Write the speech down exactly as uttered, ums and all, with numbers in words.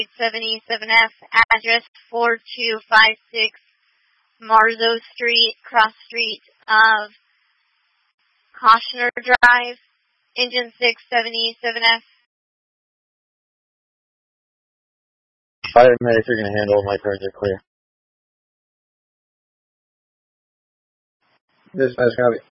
seventy-seven F, address four two five six Marzo Street, cross street of Koshner Drive, engine six seventy-seven F. Fire medics are going to handle. My turns are clear. Dispatch, copy.